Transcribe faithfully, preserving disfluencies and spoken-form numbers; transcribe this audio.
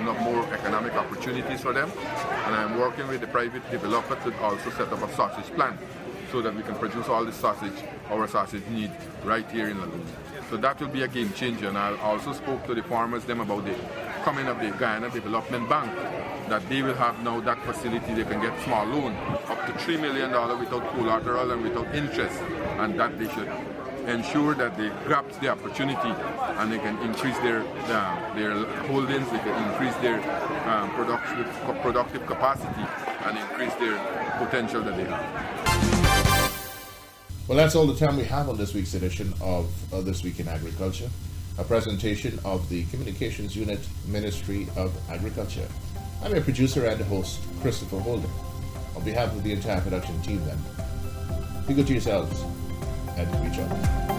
open up more economic opportunities for them. And I'm working with the private developer to also set up a sausage plant so that we can produce all the sausage our sausage need right here in Laloon. So that will be a game changer. And I also spoke to the farmers them about the coming of the Guyana Development Bank, that they will have now that facility. They can get small loan up to three million dollars without collateral and without interest, and that they should ensure that they grasp the opportunity and they can increase their uh, their holdings, they can increase their um, productive, productive capacity and increase their potential that they have. Well, that's all the time we have on this week's edition of uh, This Week in Agriculture, a presentation of the Communications Unit, Ministry of Agriculture. I'm your producer and host, Christopher Holden. On behalf of the entire production team then, be good to yourselves and reach out.